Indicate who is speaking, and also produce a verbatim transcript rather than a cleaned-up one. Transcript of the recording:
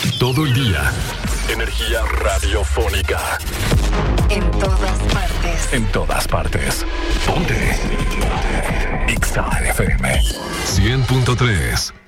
Speaker 1: Todo el día. Energía radiofónica.
Speaker 2: En todas partes.
Speaker 1: En todas partes. Ponte. Ponte. X A F M. cien punto tres.